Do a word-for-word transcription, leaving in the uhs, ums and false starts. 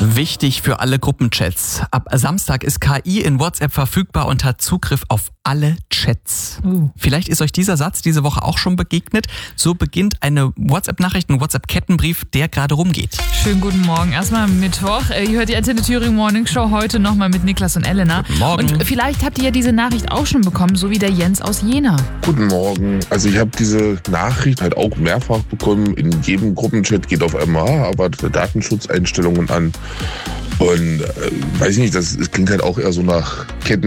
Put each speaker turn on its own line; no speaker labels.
Wichtig für alle Gruppenchats. Ab Samstag ist K I in WhatsApp verfügbar und hat Zugriff auf alle Chats.
Uh.
Vielleicht ist euch dieser Satz diese Woche auch schon begegnet. So beginnt eine WhatsApp-Nachricht, ein WhatsApp-Kettenbrief, der gerade rumgeht.
Schönen guten Morgen. Erstmal Mittwoch. Ihr hört die Antenne Thüringen Morning Show heute nochmal mit Niklas und Elena.
Guten Morgen.
Und vielleicht habt ihr ja diese Nachricht auch schon bekommen, so wie der Jens aus Jena.
Guten Morgen. Also ich habe diese Nachricht halt auch mehrfach bekommen. In jedem Gruppenchat geht auf einmal aber Datenschutzeinstellungen an. Und äh, weiß nicht, das, das klingt halt auch eher so nach Ketten.